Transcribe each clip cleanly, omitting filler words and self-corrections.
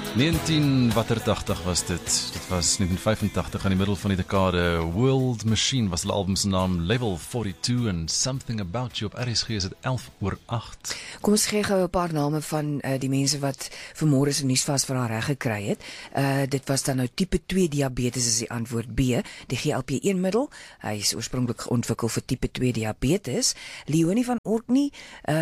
1980 was dit. Dit was 1985 aan die middel van die dekade. World Machine was hulle album se naam, Level 42 en Something About You op RSG is dit 11:08. Kom ons gee gou 'n paar name van die mense wat vanmôre se nuusvas vir haar reg gekry het. Dit was dan nou tipe 2 diabetes is die antwoord B, die GLP-1 middel. Hy is oorspronklik ontwikkel vir tipe 2 diabetes. Leonie van Orkney,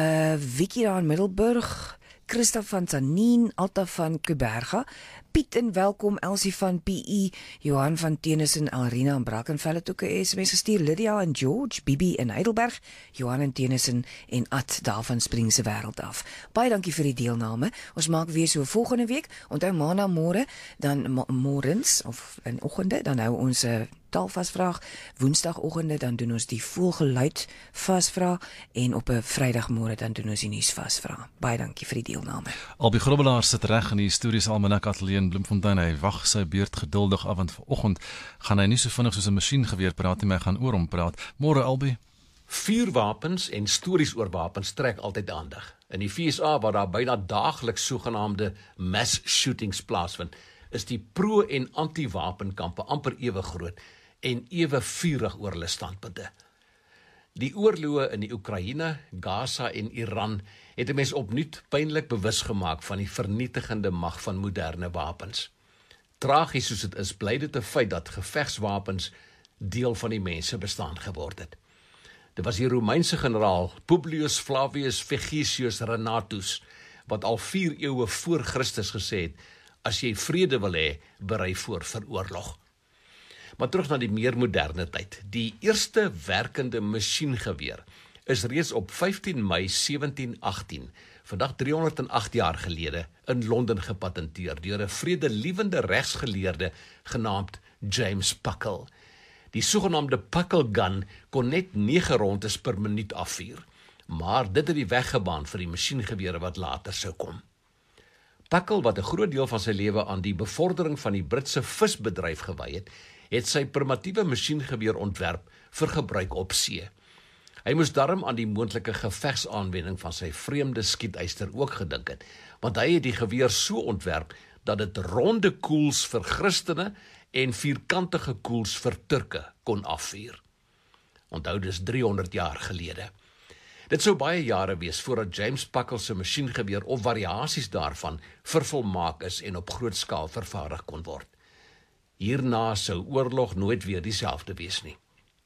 Vicky daar in Middelburg, Christa van Sanien, Alta van Kuberga, Piet en welkom, Elsie van PE, Johan van Tennyson, Alrina en Brackenfell het ook 'n SMS gestuur, Lydia en George, Bibi in Heidelberg, Johan en Tennyson en Ad daar van Spring se wêreld af. Baie dankie vir die deelname. Ons maak weer so volgende week. Onthou maandag môre, dan môrens of in oggende, dan hou ons 'n taalvasvraag. Woensdagoggende dan doen ons die voelgeluid vasvraag en op 'n Vrydagmôre dan doen ons die nuusvasvraag. Baie dankie vir die deelname. Albie Grobbelaar sit reg in die historiese almanak ateljee in Bloemfontein. Hy wag sy beurt geduldig af, want vanoggend gaan hy nie so vinnig soos 'n masjiengeweer praat nie, maar hy gaan oor hom praat. Môre Albie. Vuurwapens en stories oor wapens trek altyd aandag. In die VSA waar daar byna daagliks sogenaamde mass shootings plaasvind, is die pro- en anti-wapenkampe amper ewe groot en ewe vurig oor hulle standpunte. Die oorloë in die Oekraïne, Gaza en Iran het 'n mens opnuut pynlik bewus gemaak van die vernietigende mag van moderne wapens. Tragies soos dit is, bly dit 'n feit dat gevegswapens deel van die mensebestaan geword het. Dit was die Romeinse generaal Publius Flavius Vegetius Renatus wat al 4 eeue voor Christus gesê het: as jy vrede wil hê, berei voor vir oorlog. Maar terug na die meer moderne tyd. Die eerste werkende masjiengeweer is reeds op 15 Mei 1718, vandag 308 jaar gelede, in Londen gepatenteer deur 'n vredeliewende regsgeleerde genaamd James Puckle. Die sogenaamde Puckle gun kon net 9 rondes per minuut afvuur, maar dit het die weg gebaan vir die masjiengewere wat later sou kom. Puckle, wat 'n groot deel van sy lewe aan die bevordering van die Britse visbedryf gewy het sy primitiewe masjiengeweer ontwerp vir gebruik op see. Hy moes darm aan die moontlike gevegsaanwending van sy vreemde skietyster ook gedink het, want hy het die geweer so ontwerp dat dit ronde koels vir Christene en vierkantige koels vir Turke kon afvuur. Onthou, dis 300 jaar gelede. Dit sou baie jare wees voordat James Puckle se masjiengeweer of variasies daarvan vervolmaak is en op groot skaal vervaardig kon word. Hierna sou oorlog nooit weer dieselfde wees nie.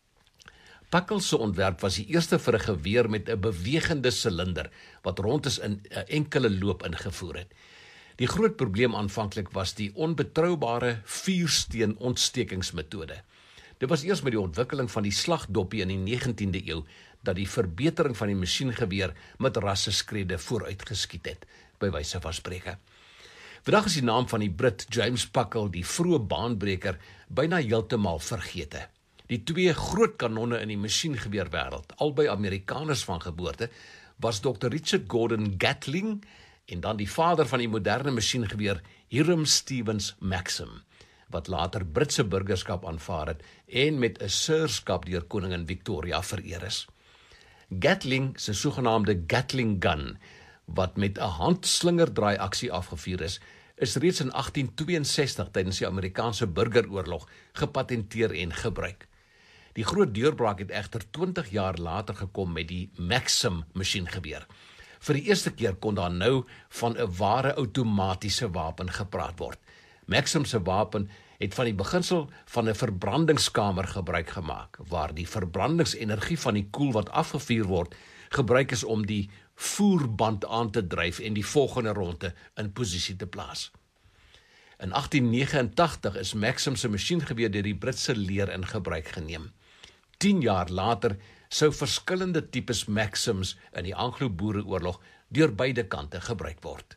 Puckle se ontwerp was die eerste vir 'n geweer met 'n bewegende silinder wat rond is in 'n enkele loop ingevoer het. Die groot probleem aanvanklik was die onbetroubare vuursteen ontstekingsmetode. Dit was eers met die ontwikkeling van die slagdoppie in die 19de eeu dat die verbetering van die masjiengeweer met rasseskrede vooruitgeskiet het, by wyse van spreke. Vandag is die naam van die Brit James Puckle, die vroeë baanbreker, byna heeltemal vergete. Die 2 groot kanonne in die masjiengeweerwêreld, albei Amerikaners van geboorte, was Dr. Richard Gordon Gatling en dan die vader van die moderne masjiengeweer, Hiram Stevens Maxim, wat later Britse burgerskap aanvaar het en met 'n sirskap deur koningin Victoria vereer is. Gatling se sogenaamde Gatling gun, wat met 'n handslingerdraai aksie afgevuur is reeds in 1862 tydens die Amerikaanse burgeroorlog gepatenteer en gebruik. Die groot deurbraak het egter 20 jaar later gekom met die Maxim masjiengeweer. Vir die eerste keer kon daar nou van 'n ware outomatiese wapen gepraat word. Maxim se wapen het van die beginsel van 'n verbrandingskamer gebruik gemaak, waar die verbrandingsenergie van die koel wat afgevuur word, gebruik is om die voerband aan te dryf en die volgende ronde in posisie te plaas. In 1889 is Maxim se masjiengeweer deur die Britse leer in gebruik geneem. 10 jaar later sou verskillende tipes Maxims in die Anglo-Boereoorlog deur beide kante gebruik word.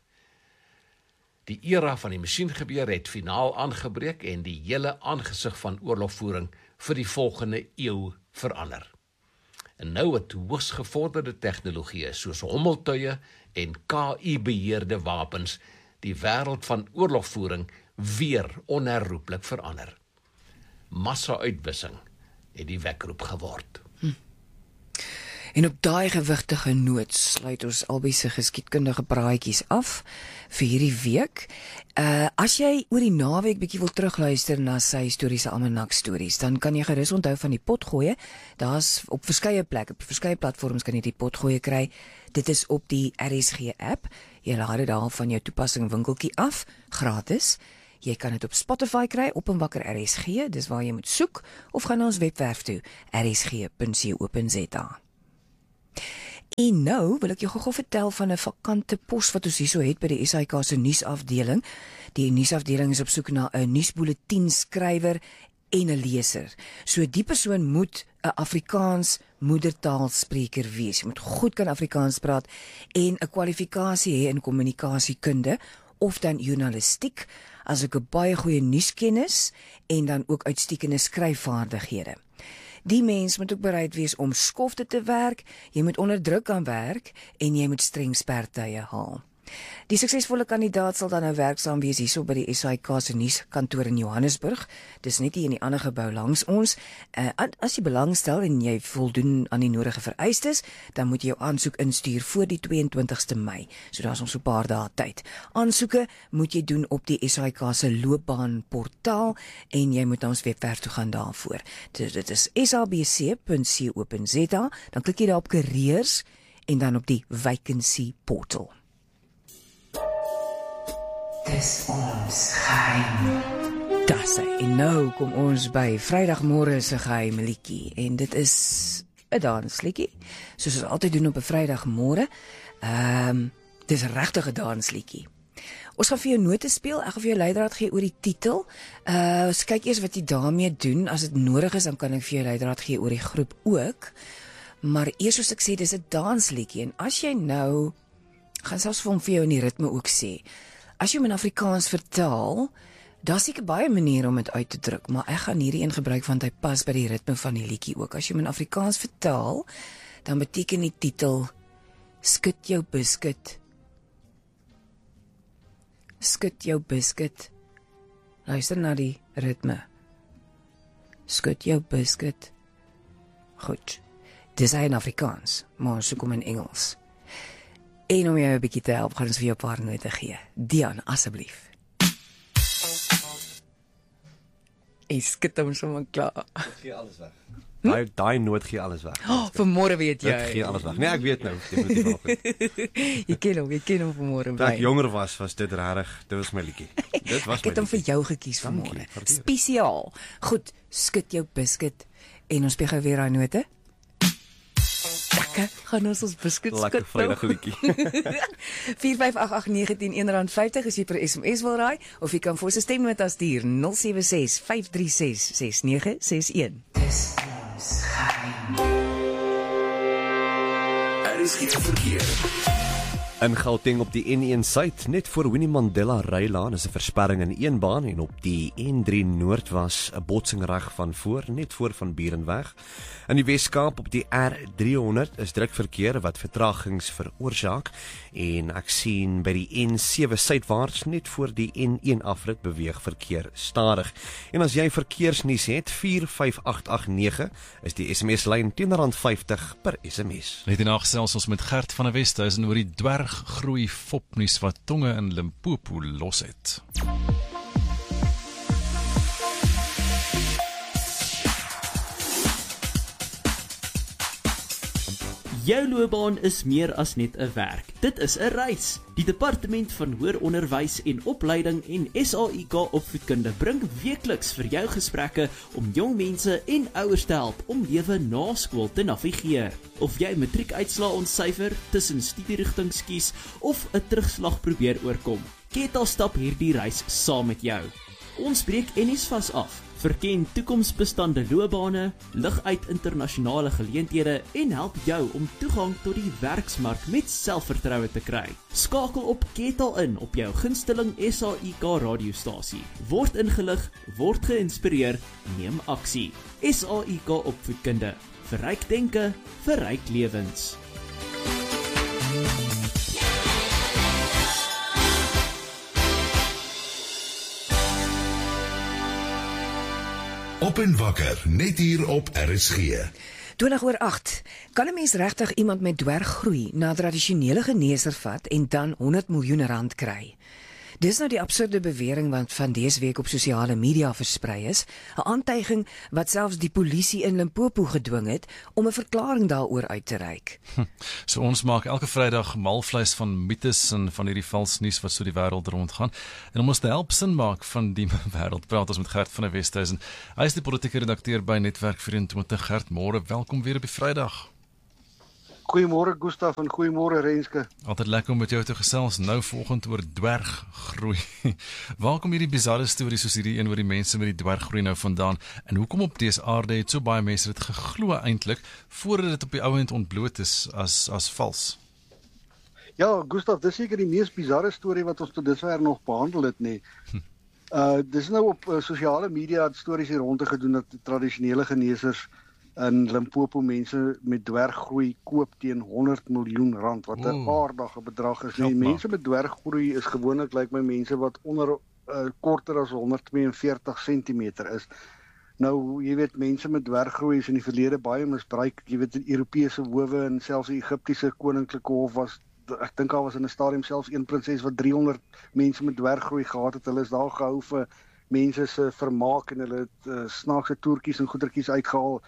Die era van die masjiengeweer het finaal aangebreek en die hele aangesig van oorlogvoering vir die volgende eeu verander. En nou het hoogs gevorderde tegnologieë soos hommeltuie en KI-beheerde wapens die wêreld van oorlogvoering weer onherroepelik verander. Massa-uitwissing het die wekroep geword. En op daai gewigtige noot sluit ons albei se geskiedkundige praatjies af vir hierdie week. As jy oor die naweek bietjie wil terugluister na sy historiese almanak stories, dan kan jy gerus onthou van die potgoeie. Daar's op verskeie plekke, op verskeie platforms kan jy die potgoeie kry. Dit is op die RSG app. Jy laai dit daar van jou toepassing winkeltjie af, gratis. Jy kan dit op Spotify kry, op en wakker RSG, dis waar jy moet soek, of gaan na ons webwerf toe, rsg.co.za. En nou wil ek jou gou vertel van 'n vakante pos wat ons hierso het by die SAIK se nuusafdeling. Die nuusafdeling is op soek na 'n nuusbulletin skrywer en 'n leser. So die persoon moet 'n Afrikaans moedertaalspreker wees. Jy moet goed kan Afrikaans praat en 'n kwalifikasie hê in kommunikasiekunde of dan journalistiek, asook 'n baie goeie nuuskennis en dan ook uitstekende skryfvaardighede. Die mens moet ook bereid wees om skofte te werk, jy moet onder druk kan werk en jy moet streng spertye haal. Die suksesvolle kandidaat sal dan nou werksaam wees hierso by die SAIK se nuuskantoor in Johannesburg. Dis net hier in die ander gebou langs ons. As jy belangstel en jy voldoen aan die nodige vereistes, dan moet jy jou aansoek instuur voor die 22ste Mei. So daar's ons 'n paar dae tyd. Aansoeke moet jy doen op die SAIK se loopbaanportaal en jy moet na ons webwerf toe gaan daarvoor. Dit is sabc.co.za, dan klik jy daar op careers en dan op die vacancy portal. Dis ons geheim. Dis hy. En nou kom ons by Vrydagmôre se geheim liedjie. En dit is 'n dansliedjie, soos ons altyd doen op 'n Vrydagmôre. Dis regtig 'n dansliedjie. Ons gaan vir jou note speel. Ek gaan vir jou leidraad gee oor die titel. Ons kyk eers wat jy daarmee doen. As dit nodig is, dan kan ek vir jou leidraad gee oor die groep ook. Maar eers soos ek sê, dis 'n dansliedjie. En as jy nou gaan selfs vir jou in die ritme ook sê. As jy hom in Afrikaans vertaal, daar's seker baie maniere om dit uit te druk, maar ek gaan hierdie een gebruik want hy pas by die ritme van die liedjie ook. As jy hom in Afrikaans vertaal, dan beteken die titel Skud jou biscuit. Skud jou biscuit. Luister na die ritme. Skud jou biscuit. Goed. Dis hy in Afrikaans, maar ons soek hom in Engels. En om jou 'n bietjie te help, gaan ons vir jou 'n paar note gee. Dian, asseblief. Ek skud hom sommer klaar. Gee alles weg. Daai noot gee alles weg. Vanmôre weet jy. Dit gee alles weg. Nee, ek weet nou, definitief wel goed. Jy ken hom vanmôre. Toe ek jonger was dit regtig, dit was my liedjie. Dit was ek het hom vir jou gekies vanmôre. Spesiaal. Goed, skud jou biscuit en ons speel gou weer daai note. Lekker, gaan ons biscuit skud. Lekker Vrydag liedjie. 4588910 R1.50 as jy per SMS wil raai, of jy kan vir ons 'n stemnota stuur 0765366961. Dis ons geheim. Is geen verkeer. In Gauteng op die N1 Suid, net voor Winnie Mandela Rylaan is 'n versperring in een baan en op die N3 Noord was 'n botsing reg van voor, net voor van Burenweg. In die Weskaap op die R300 is druk verkeer wat vertragings veroorsaak en ek sien by die N7 suidwaarts net voor die N1 afrit beweeg verkeer stadig. En as jy verkeersnuus het, 45889 is die SMS-lyn R10.50 per SMS. Net hierna gesels ons met Gert van der Westhuizen oor die dwerggroei fopnuus wat tonge in Limpopo los het. Jou loopbaan is meer as net 'n werk. Dit is 'n reis. Die Departement van Hoër Onderwys en Opleiding en SAIK Opvoedkunde bring weekliks vir jou gesprekke om jong mense en ouers te help om lewe na skool te navigeer. Of jy matriekuitslae ontsyfer, tussen studierigtings kies of 'n terugslag probeer oorkom, Kettle stap hierdie reis saam met jou. Ons breek NSFAS af, verken toekomsbestande loopbane, lig uit internasionale geleenthede en help jou om toegang tot die werksmark met selfvertroue te kry. Skakel op Kettle in op jou gunsteling SAIK radiostasie. Word ingelig, word geïnspireer, neem aksie. SAIK Opvoedkunde. Verryk denke, verryk lewens. Op en wakker, net hier op RSG. 20:08. Kan 'n mens regtig iemand met dwerggroei na tradisionele geneesers vat en dan 100 miljoen rand kry? Dis nou die absurde bewering wat van dese week op sosiale media versprei is, 'n aantuiging wat selfs die polisie in Limpopo gedwing het om 'n verklaring daaroor uit te reik. So ons maak elke Vrydag malvleis van mites en van hierdie vals nuus wat so die wêreld rondgaan. En om ons te help sin maak van die wêreld, praat ons met Gert van der Westhuizen. Hy is die politieke redakteur by Netwerk 24. Gert, môre, welkom weer op die Vrydag. Goeiemôre Gustaf en goeiemôre Renske. Altyd lekker om met jou te gesels, nou volgend oor dwerggroei. Waar kom hierdie bizarre stories soos hierdie een oor die mense met die dwerggroei nou vandaan? En hoekom op dese aarde het so baie mense dit geglo eintlik, voordat dit op die ou end ontbloot is as vals? Ja, Gustaf, dis seker die mees bizarre storie wat ons tot dusver nog behandel het, nee. Dis nou op sosiale media stories hier rond te gedoen dat tradisionele geneesers in Limpopo mense met dwerggroei koop teen 100 miljoen rand, wat 'n aardige bedrag is. Nee, mense met dwerggroei is gewoonlik lyk my mense wat onder korter as 142 cm is. Nou, jy weet, mense met dwerggroei is in die verlede baie misbruik. Jy weet, die Europese howe en selfs die Egiptiese koninklike hof was, ek dink daar was in 'n stadium selfs een prinses wat 300 mense met dwerggroei gehad het. Hulle is daar gehou vir mense se vermaak en hulle het snaakse toertjies en goedertjies uitgehaal.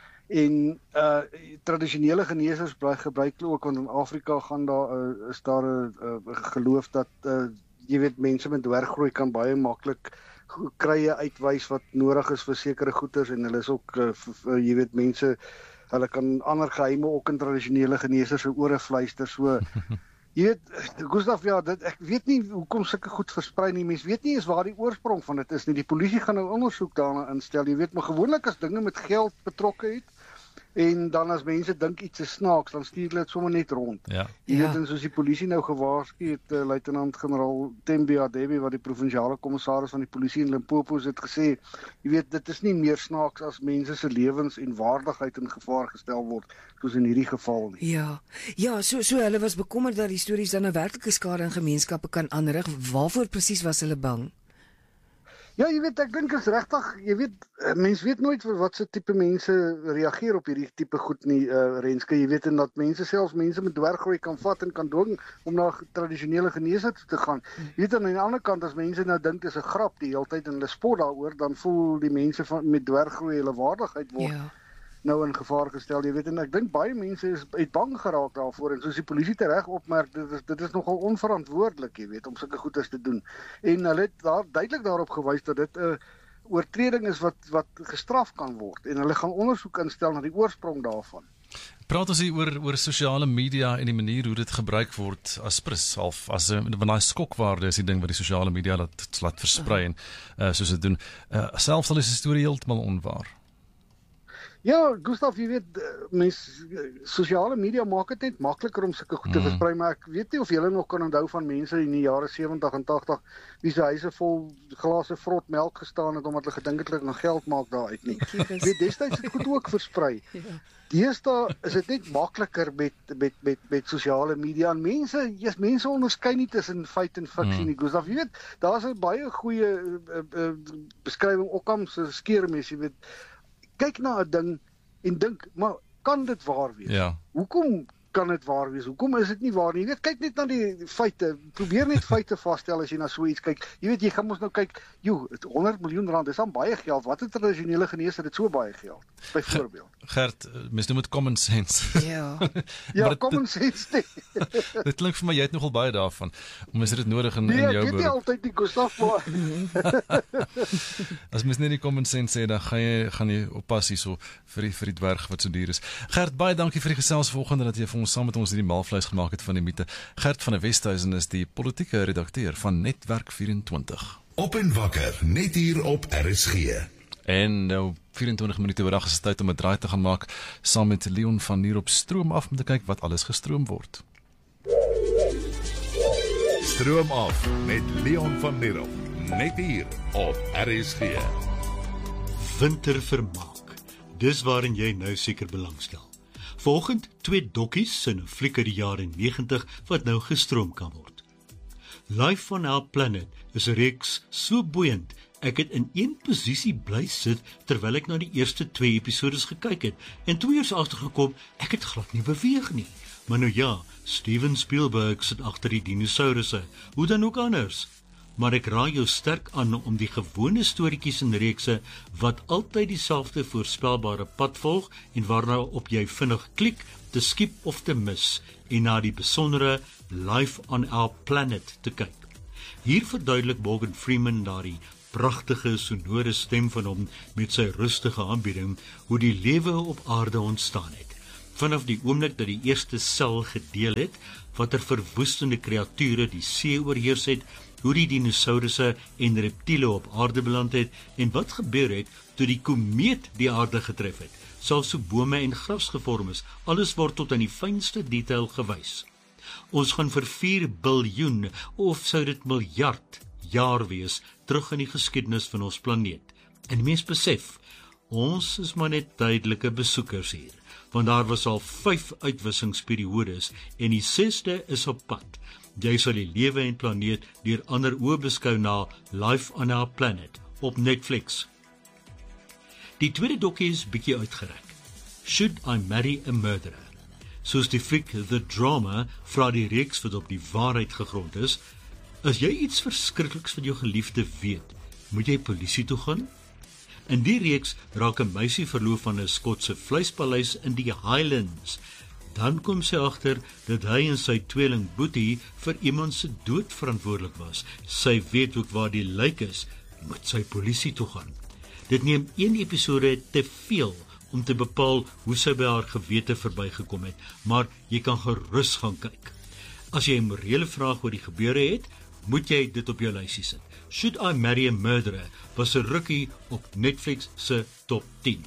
En tradisionele geneesers gebruik hulle ook, want in Afrika is daar 'n geloof dat jy weet, mense met dwerggroei kan baie maklik krye uitwys wat nodig is vir sekere goeders, en hulle is ook jy weet, mense, hulle kan ander geheime ook in tradisionele geneesers se ore fluister. So jy weet, Gustaf, ja, ek weet nie hoekom sulke goed versprei nie. Mense weet nie eens waar die oorsprong van dit is nie. Die polisie gaan nou ondersoek daarna instel. Jy weet, maar gewoonlik as dinge met geld betrokke het, en dan as mense dink iets is snaaks, dan stuur hulle dit sommer net rond. Ja. Jy weet, en soos die polisie nou gewaarsku het, luitenant-generaal Thembi Adebe, wat die provinsiale kommissaris van die polisie in Limpopo het gesê, jy weet, dit is nie meer snaaks as mense se lewens en waardigheid in gevaar gestel word, soos in hierdie geval nie. Ja, so hulle was bekommerd dat die stories dan 'n werklike skade in gemeenskappe kan aanrig. Waarvoor presies was hulle bang? Ja, jy weet, ek dink is regtig, jy weet, mens weet nooit wat se tipe mense reageer op hierdie tipe goed nie, Renske. Jy weet, en dat mense selfs mense met dwerggroei kan vat en kan dwing om na tradisionele geneesers toe te gaan. Jy weet, aan die ander kant, as mense nou dink dis 'n grap die hele tyd en hulle spot daaroor, dan voel die mense met dwerggroei hulle waardigheid word nou in gevaar gestel. Jy weet, en ek dink baie mense het bang geraak daarvoor, en soos die polisie tereg opmerk, dit is nogal onverantwoordelik, jy weet, om sulke goeders te doen. En hulle het duidelik daarop gewys dat dit 'n oortreding is wat gestraf kan word, en hulle gaan ondersoek instel na die oorsprong daarvan. Praat ons hier oor sosiale media en die manier hoe dit gebruik word as prins, half as 'n daai skokwaarde is die ding wat die sosiale media laat versprei en soos dit doen. Selfs al is die storie heeltemal onwaar. Ja, Gustaf, jy weet, sosiale media maak dit net makliker om sulke goed te versprei, maar ek weet nie of julle nog kan onthou van mense in die jare 70 en 80 wie se huise vol glase vrot melk gestaan het omdat hulle gedink het hulle kan geld maak daaruit nie. Jy weet, destyds het goed ook versprei. Deesdae is dit net makliker met sosiale media, en mense onderskei nie tussen feit en fiksie nie, Gustaf. Jy weet, daar's 'n baie goeie beskrywing Occam se skeermes, jy weet. Kyk na 'n ding en dink, maar kan dit waar wees? Ja. Hoekom kan dit waar wees? Hoekom is dit nie waar nie? Jy weet, kyk net na die feite. Probeer net feite vasstel as jy na so iets kyk. Jy weet, jy gaan mos nou kyk, 100 miljoen rand, dis dan baie geld. Wat 'n tradisionele geneesheer het so baie geld, byvoorbeeld? Gert, mens noem dit common sense. Ja, common sense. Dit klink vir my jy het nogal baie daarvan. Mens het dit nodig in jou beroep. Nee, ek weet nie altyd die Gustaf, maar as mens net die common sense sê, dan gaan jy oppas hierso vir die dwerg wat so duur is. Gert, baie dankie vir die gesels vanoggend en dat jy vir ons saam met ons hierdie maalvleis gemaak het van die mite. Gert van der Westhuizen is die politieke redakteur van Netwerk 24. Op en wakker, net hier op RSG. En nou 24 minute oor 8 is tyd om 'n draai te gaan maak saam met Leon van hier op Stroom af om te kyk wat alles gestroom word. Stroom af met Leon van Nierop, net hier op RSG. Wintervermaak. Dis waarin jy nou seker belangstel. Volgend 2 dokkies in 'n fliek uit die jare 90 wat nou gestroom kan word. Life on Our Planet is 'n reeks so boeiend. Ek het in een posisie bly sit terwyl ek na die eerste 2 episodes gekyk het en 2 uur agtergekom, ek het glad nie beweeg nie. Maar nou ja, Steven Spielberg sit agter die dinosourusse. Hoe dan ook anders? Maar ek raai jou sterk aan om die gewone storieetjies en reekse wat altyd dieselfde voorspelbare pad volg en waarna op jy vinnig klik, te skiep of te mis en na die besondere Life on Our Planet te kyk. Hier verduidelik Morgan Freeman daardie pragtige sonore stem van hom met sy rustige aanbieding hoe die lewe op aarde ontstaan het. Vanaf die oomblik dat die eerste sel gedeel het, watter verwoestende kreature die see oorheers het, hoe die dinosourusse en reptiele op aarde beland het en wat gebeur het toe die komeet die aarde getref het, selfs hoe bome en gras gevorm is, alles word tot aan die fynste detail gewys. Ons gaan vir 4 biljoen of sou dit miljard jaar wees terug in die geskiedenis van ons planeet. En mens besef, ons is maar net tydelike besoekers hier, want daar was al 5 uitwissingsperiodes en die 6de is op pad. Jy sal die lewe en planeet deur ander oë beskou na Life on Our Planet op Netflix. Die tweede dokkie is bietjie uitgereik. Should I Marry a Murderer? Soos die fliek The Drama vra die reeks wat op die waarheid gegrond is, as jy iets verskrikliks van jou geliefde weet, moet jy polisie toe gaan? In die reeks raak 'n meisie verloof aan 'n Skotse vleispaleis in die Highlands. Dan kom sy agter dat hy en sy tweeling Boetie vir iemand se dood verantwoordelik was. Sy weet ook waar die lijk is, moet sy polisie toe gaan. Dit neem 1 episode te veel om te bepaal hoe sy by haar gewete verbygekom het, maar jy kan gerus gaan kyk. As jy 'n morele vraag oor die gebeure het, moet jy dit op jou lysie sit. Should I Marry a Murderer was 'n rukkie op Netflix se top 10.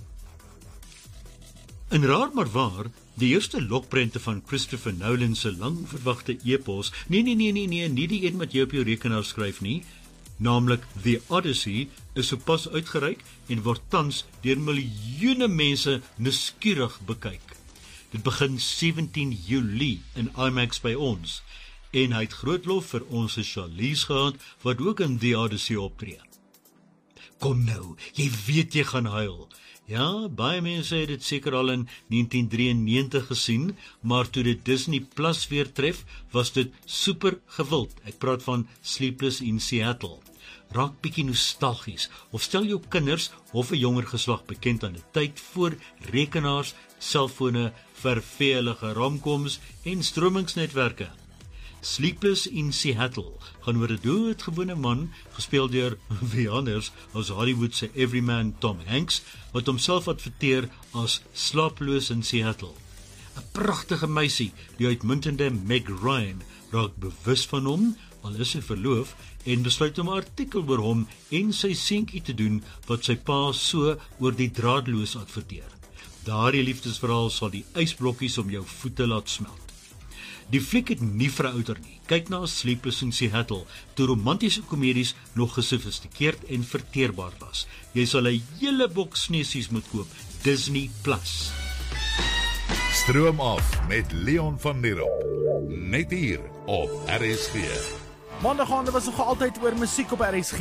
En raar maar waar, die eerste lokprente van Christopher Nolan se langverwagte epos, nie die een wat jy op jou rekenaar skryf nie, naamlik The Odyssey, is sopas uitgereik en word tans deur miljoene mense nuuskierig bekyk. Dit begin 17 Julie in IMAX by ons, en hy het groot lof vir ons Charlize gehad, wat ook in The Odyssey optree. Kom nou, jy weet jy gaan huil. Ja, baie mense het dit seker al in 1993 gesien, maar toe dit Disney Plus weer tref, was dit super gewild. Ek praat van Sleepless in Seattle. Raak bietjie nostalgies, of stel jou kinders of 'n jonger geslag bekend aan 'n tyd voor rekenaars, selfone, vervelige romcoms en stromingsnetwerke. Sleepless in Seattle gaan oor 'n doodgewone man, gespeel deur wie anders as Hollywood se everyman Tom Hanks, wat homself adverteer as slaaploos in Seattle. 'n Pragtige meisie, die uitmuntende Meg Ryan, raak bewus van hom, al is sy verloof, en besluit om 'n artikel oor hom en sy seentjie te doen, wat sy pa so oor die draadloos adverteer. Daardie liefdesverhaal sal die ysblokkies om jou voete laat smelt. Die fliek het nie verouder nie. Kyk na Sleepless in Seattle, toe romantiese komedies nog gesofistikeerd en verteerbaar was. Jy sal 'n hele boks snesies moet koop. Disney Plus. Stroom af met Leon van Nierop. Net hier op RSG. Maandagoggend was nog altyd oor musiek op RSG.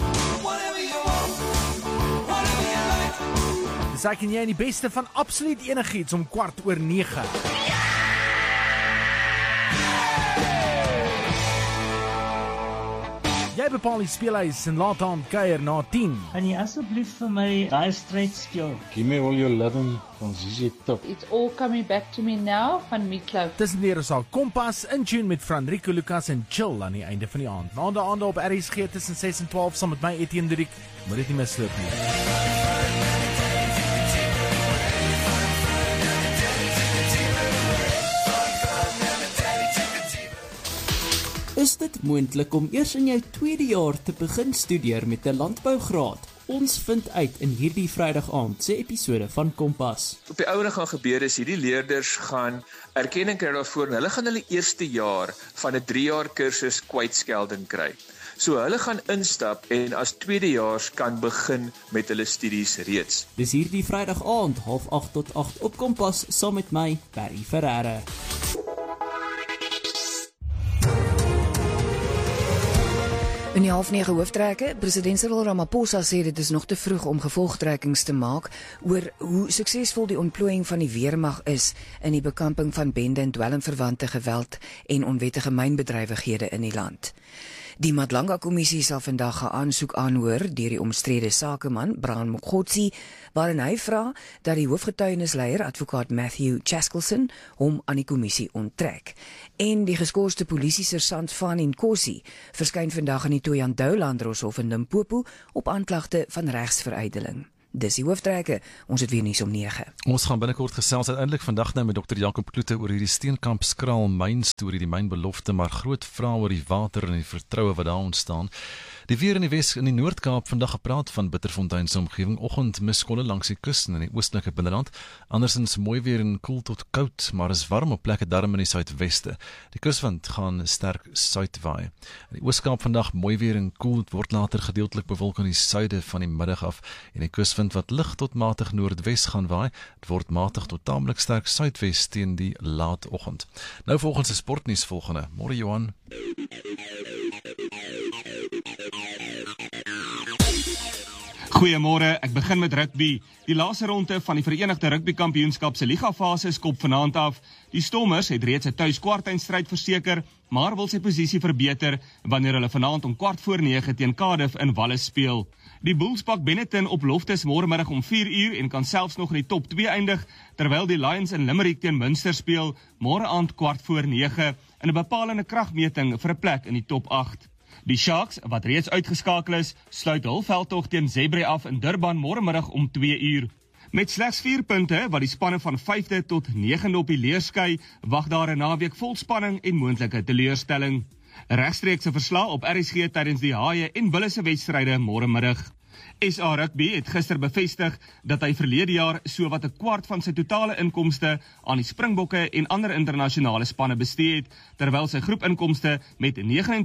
Dis ek en jy die beste van absoluut enigiets om 8:45. Jy bepaal die speelhuis en laat aan kuier na 10. Kan jy asseblief vir my Dire Straits speel? Give me all your loving van ZZ Top. It's all coming back to me now van Meatloaf. Dis weer ons al Kompas in tune met Franrico Lucas en Chill aan die einde van die aand. Maandag op RSG tussen 6 en 12 saam met my Etienne Dirk. Moet dit nie misloop nie. Is dit moontlik om eers in jou tweede jaar te begin studeer met 'n landbougraad? Ons vind uit in hierdie Vrydag aand se episode van Kompas. Op die ouene gaan gebeur is hierdie leerders gaan erkenning kry daarvoor en hulle gaan hulle eerste jaar van 'n 3-jaar kursus kwytskelding kry. So hulle gaan instap en as tweedejaars kan begin met hulle studies reeds. Dis hierdie Vrydag aand 7:30 tot 8 op Kompas saam met my, Barry Ferreira. In die 8:30 hooftrekke, president Cyril Ramaphosa sê dit is nog te vroeg om gevolgtrekkings te maak oor hoe suksesvol die ontplooiing van die weermag is in die bekamping van bende en dwelmverwante geweld en onwettige mynbedrywighede in die land. Die Madlanga-kommissie sal vandag 'n aansoek aanhoor deur die omstrede sakeman Brian Mokgotsi, waarin hy vra dat die hoofgetuienisleier, advokaat Matthew Chaskelson, hom aan die kommissie onttrek. En die geskorste polisiesersant Fani Nkosi verskyn vandag in die Thohoyandou Landdroshof in Limpopo op aanklagte van regsveruideling. Dis die hooftrekke. Ons het weer nuus om 9. Ons gaan binnekort gesels uiteindelik vandag nou met Dr. Jacob Kloete oor hierdie Steenkamp Skraal mynstorie, die mynbelofte, maar groot vrae oor die water en die vertroue wat daar ontstaan. Die weer in die Wes in die Noord-Kaap vandag gepraat van Bitterfontein se omgewing, oggend miskolle langs die kus en in die oostelike binneland. Andersins mooi weer en koel tot koud, maar is warm op plekke darm in die suidweste. Die kuswind gaan sterk suidwaai. In die Oos-Kaap vandag mooi weer en koel, dit word later gedeeltelik bewolk in die suide van die middag af en die kuswind wat lig tot matig noordwes gaan waai. Dit word matig tot taamlik sterk suidwes teen die laatoggend. Nou volgens die sportnuus volgende. Môre Johan. Goeiemôre, ek begin met rugby. Die laaste ronde van die Verenigde Rugby Kampioenskap se ligafase skop vanaand af. Die Stormers het reeds 'n tuiskwartfinale verseker, maar wil sy posisie verbeter wanneer hulle vanaand om 8:45 teen Cardiff in Wallis speel. Die Bulls pak Benetton op Loftus môremiddag om 4:00 en kan selfs nog in die top 2 eindig, terwyl die Lions in Limerick teen Munster speel môre aand 9:15 in 'n bepalende kragmeting vir 'n plek in die top 8. Die Sharks, wat reeds uitgeskakel is, sluit hul veldtog teen Zebre af in Durban môremiddag om 2:00. Met slegs 4 punte, wat die spanne van 5de tot 9de op die leer skei, wag daar 'n naweek vol spanning en moontlike teleurstelling. Regstreekse verslag op RSG tydens die Haie en Bulle se wedstryde môremiddag. SA Rugby het gister bevestig dat hy verlede jaar sowat 'n kwart van sy totale inkomste aan die Springbokke en ander internasionale spanne bestee het, terwyl sy groepinkomste met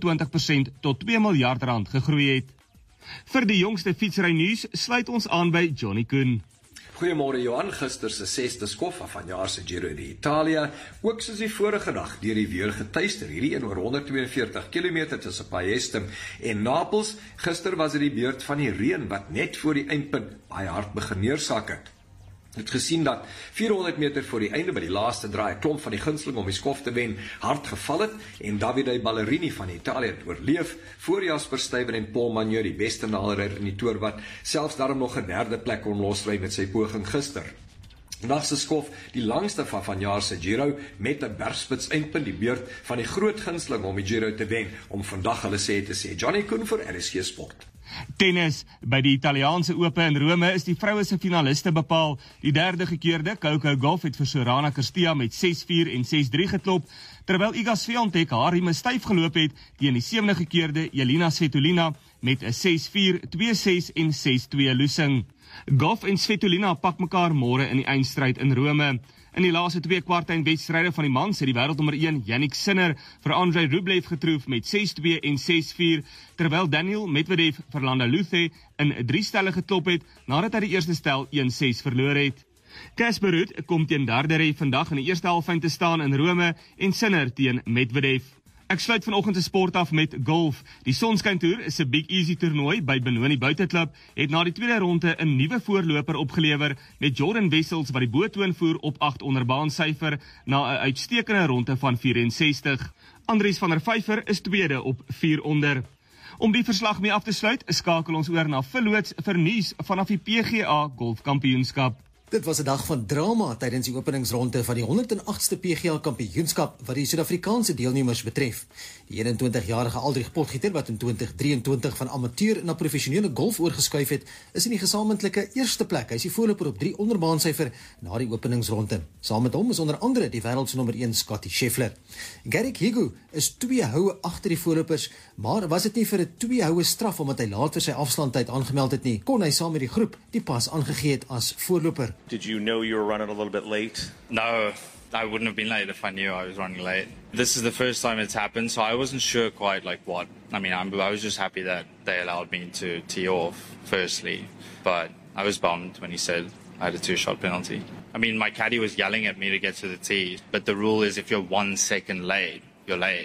29% tot R2 miljard gegroei het. Vir die jongste fietsrynuus sluit ons aan by Johnny Koen. Goeiemôre Johan, gister se 6de skof van vanjaar se Giro d'Italia, ook soos die vorige dag deur die weer getuister, hierdie een oor 142 km tussen Paestum en Napels. Gister was dit die beurt van die reën wat net voor die eindpunt baie hard begin neersak het. Het gesien dat 400 meter voor die einde by die laaste draai 'n klomp van die gunsteling om die skof te wen hard geval het en Davide Ballerini van Italië het oorleef voor Jasper Stuyven en Paul Magneux, die beste naderryder in die toer wat selfs daarom nog 'n 3de plek kon losry met sy poging gister. Vandag se skof die langste van vanjaar se Giro met 'n bergspits eindpunt, die beurt van die groot gunsteling om die Giro te wen om vandag hulle sê te sê. Johnny Koen vir RSG Sport. Tennis. By die Italiaanse Ope in Rome is die vroue se finaliste bepaal. Die derde gekeerde Coco Gauff het vir Sorana Cîrstea met 6-4 en 6-3 geklop, terwyl Iga Swiatek haar rieme styf geloop het teen die 7de gekeerde Jelena Svitolina met 'n 6-4, 2-6 en 6-2 losing. Gauff en Svitolina pak mekaar môre in die eindstryd in Rome. In die laaste 2 kwartfinale van die mans het die wêreldnommer 1 Jannik Sinner vir Andrei Rublev getroof met 6-2 en 6-4, terwyl Daniel Medvedev vir Landa Luthe in 3 stelle geklop het nadat hy die eerste stel 1-6 verloor het. Casper Ruud kom teen Dardere vandag in die eerste halfeind te staan in Rome en Sinner teen Medvedev. Ek sluit vanoggend se sport af met golf. Die Sonskyntoer is 'n Big Easy toernooi by Benoni Buiteklub het na die tweede ronde 'n nuwe voorloper opgelewer met Jordan Wessels wat die botoon voer op 8 onder baansyfer na 'n uitstekende ronde van 64. Andries van der Vyver is tweede op 4 onder. Om die verslag mee af te sluit, skakel ons oor na Verloots vir nuus vanaf die PGA Golfkampioenskap. Dit was 'n dag van drama tydens die openingsronde van die 108ste PGA Kampioenskap wat die Suid-Afrikaanse deelnemers betref. Die 21-jarige Aldrich Potgieter wat in 2023 van amateur na professionele golf oorgeskuif het, is in die gesamentlike eerste plek. Hy is die voorloper op 3 onder baansyfer na die openingsronde. Saam met hom is onder andere die wêreld se nommer 1 Scottie Scheffler. Garrick Higgo is 2 houe agter die voorlopers, maar was dit nie vir 'n 2 houe straf omdat hy laat vir sy afstandtyd aangemeld het nie, kon hy saam met die groep die pas aangegee het as voorloper. Did you know you were running a little bit late? No, I wouldn't have been late if I knew I was running late. This is the first time it's happened, so I wasn't sure quite like what. I mean, I was just happy that they allowed me to tee off, firstly. But I was bummed when he said I had a 2-shot penalty. I mean, my caddy was yelling at me to get to the tee, but the rule is if you're 1 second late, you're late.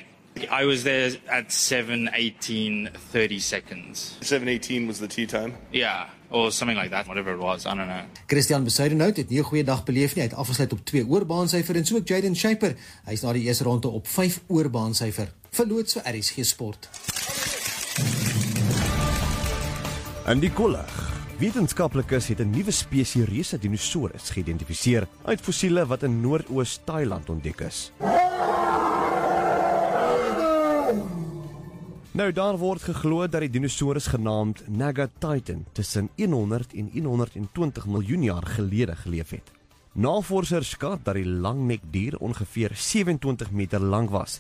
I was there at 7:18:30 seconds. 7:18 was the tea time? Yeah, or something like that, whatever it was, I don't know. Christian Besuidenhout het nie 'n goeie dag beleef nie. Hy het afgesluit op 2 oorbaansyfer en so ook Jaden Shaper. Hy is na die eerste ronde op 5 oorbaansyfer. Verloots vir RSG Sport. In die kollig. Wetenskaplikes het 'n nuwe spesies reuse dinosourus geïdentifiseer uit fossiele wat in Noordoos Thailand ontdek is. Nou daar word geglo dat die dinosourus genaamd Nagatitan tussen 100 en 120 miljoen jaar gelede geleef het. Navorsers skat dat die langnekdier ongeveer 27 meter lank was